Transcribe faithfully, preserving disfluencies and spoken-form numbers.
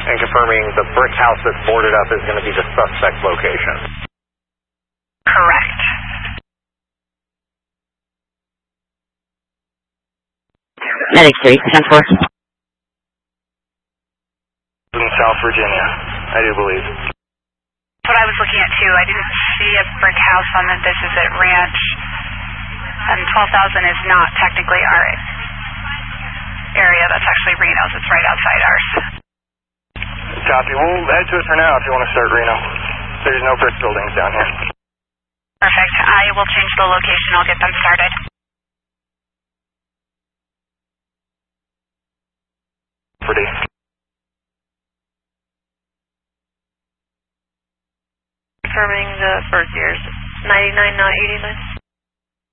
And confirming the brick house that's boarded up is going to be the suspect location. Correct. Medic three, ten four. In South Virginia, I do believe. That's what I was looking at too. I didn't see a brick house on the This Is It ranch. And twelve thousand is not technically our area. That's actually Reno's. It's right outside ours. Copy. We'll head to it for now if you want to start Reno. There's no brick buildings down here. Perfect. I will change the location. I'll get them started. Pretty. Confirming the birth years, ninety-nine, not eighty-nine.